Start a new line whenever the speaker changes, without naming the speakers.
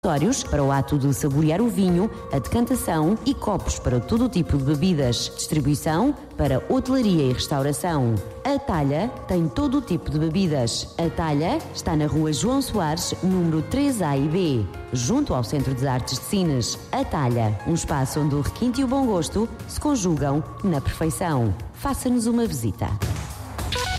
acessórios para o ato de saborear o vinho, a decantação e copos para todo o tipo de bebidas. Distribuição para hotelaria e restauração. A Talha tem todo o tipo de bebidas. A Talha está na rua João Soares, número 3A e B, junto ao Centro de Artes de Sines. A Talha, um espaço onde o requinte e o bom gosto se conjugam na perfeição. Faça-nos uma visita.